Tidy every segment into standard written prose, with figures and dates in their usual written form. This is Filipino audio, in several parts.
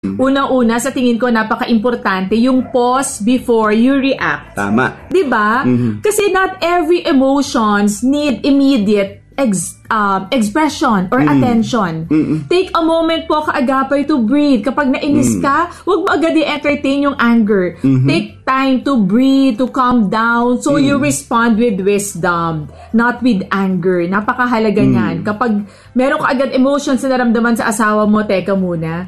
Unang-una, sa tingin ko, napaka-importante yung pause before you react. Tama. Diba? Kasi not every emotions need immediate expression or attention. Take a moment po, kaagapay, to breathe. Kapag nainis ka, huwag mo agad i-entertain yung anger. Take time to breathe, to calm down, so you respond with wisdom, not with anger. Napakahalaga niyan. Kapag meron ka agad emotions na naramdaman sa asawa mo, teka muna.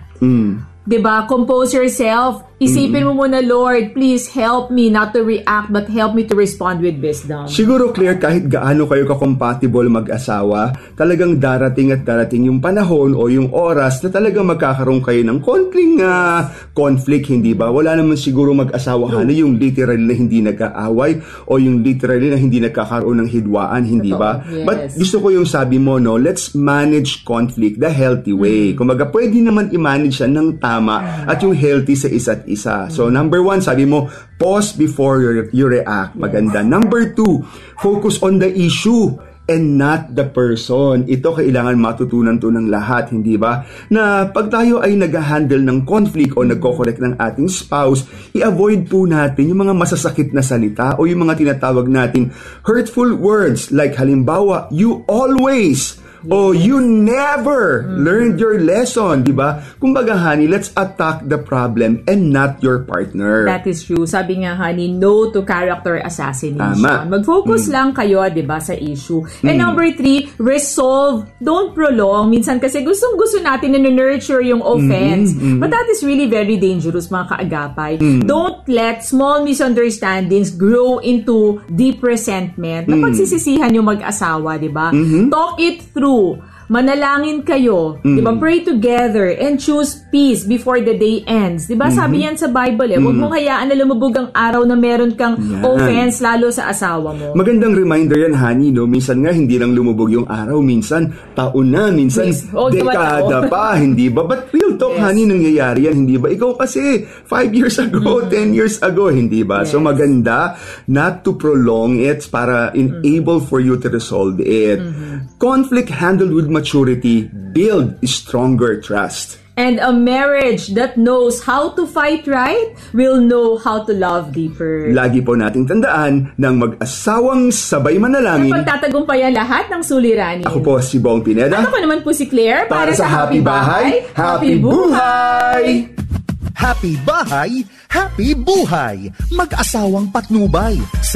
Diba? Compose yourself. Isipin mo muna, Lord, please help me not to react, but help me to respond with wisdom. Siguro, Claire, kahit gaano kayo ka-compatible mag-asawa, talagang darating at darating yung panahon o yung oras na talagang magkakaroon kayo ng konting conflict, hindi ba? Wala naman siguro mag-asawa yung literal na hindi nag-aaway o yung literal na hindi nagkakaroon ng hidwaan, hindi ba? Yes. But gusto ko yung sabi mo, no, let's manage conflict the healthy way. Kumbaga, pwede naman i-manage siya ng tama at yung healthy sa isa't isa. So, number 1, sabi mo, pause before you react. Maganda. Number 2, focus on the issue and not the person. Ito kailangan matutunan to ng lahat, hindi ba? Na pag tayo ay nag-handle ng conflict o nagko-correct ng ating spouse, i-avoid po natin yung mga masasakit na salita o yung mga tinatawag nating hurtful words. Like halimbawa, you always o you never learned your lesson, di ba? Kumbaga, honey, let's attack the problem and not your partner. That is true. Sabi nga, honey, no to character assassination. Tama. Mag-focus lang kayo, di ba, sa issue. And number 3, resolve. Don't prolong. Minsan kasi gustong-gusto natin na nurture yung offense. But that is really very dangerous, mga kaagapay. Don't let small misunderstandings grow into deep resentment. Napagsisisihan yung mag-asawa, di ba? Talk it through. Manalangin kayo, di ba? Pray together and choose peace before the day ends. Di ba? Sabi yan sa Bible, huwag mong hayaan na lumubog ang araw na meron kang offense lalo sa asawa mo. Magandang reminder yan, honey, no? Minsan nga, hindi lang lumubog yung araw, minsan taon na, minsan dekada pa, hindi ba? But real talk, honey, nangyayari yan, hindi ba? Ikaw kasi, 5 years ago, 10 years ago, hindi ba? So maganda not to prolong it para enable for you to resolve it. Conflict handled with maturity build stronger trust. And a marriage that knows how to fight right will know how to love deeper. Lagi po nating tandaan ng mag-asawang sabay manalangin. At pagtatagumpayan lahat ng suliranin. Ako po si Bong Pineda. At ako naman po si Claire. Para sa Happy Bahay, Happy Buhay! Happy Bahay, Happy Buhay! Mag-asawang patnubay.